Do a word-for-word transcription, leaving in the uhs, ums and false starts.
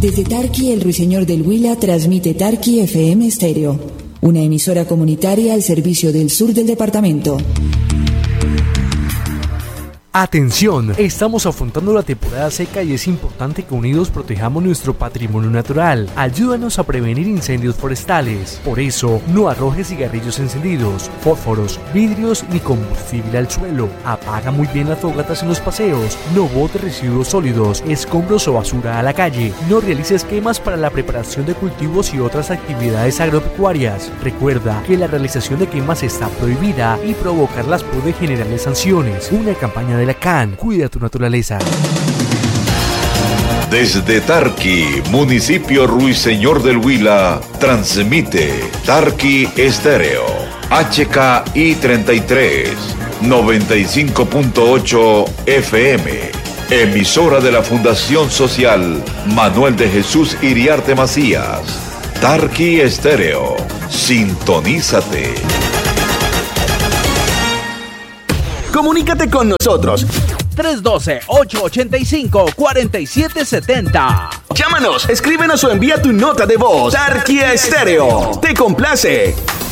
Desde Tarqui, el Ruiseñor del Huila transmite Tarqui F M Estéreo, una emisora comunitaria al servicio del sur del departamento. Atención, estamos afrontando la temporada seca y es importante que unidos protejamos nuestro patrimonio natural. Ayúdanos a prevenir incendios forestales. Por eso, no arrojes cigarrillos encendidos, fósforos, vidrios ni combustible al suelo. Apaga muy bien las fogatas en los paseos. No botes residuos sólidos, escombros o basura a la calle. No realices quemas para la preparación de cultivos y otras actividades agropecuarias. Recuerda que la realización de quemas está prohibida y provocarlas puede generarle sanciones. Una campaña de la C A N, cuida tu naturaleza. Desde Tarqui, municipio Ruiseñor del Huila, transmite Tarqui Estéreo, H K I treinta y tres, noventa y cinco punto ocho F M, emisora de la Fundación Social Manuel de Jesús Iriarte Macías. Tarqui Estéreo, sintonízate. Comunícate con nosotros. tres uno dos, ocho ocho cinco, cuatro siete siete cero. Llámanos, escríbenos o envía tu nota de voz. Tarqui Estéreo. Te complace.